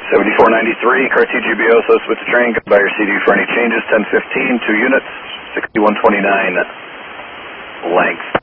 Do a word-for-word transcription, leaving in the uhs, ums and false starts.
seventy-four ninety-three, car T G B O, so with the train, goodbye your C D for any changes, ten fifteen, two units, sixty-one twenty-nine length.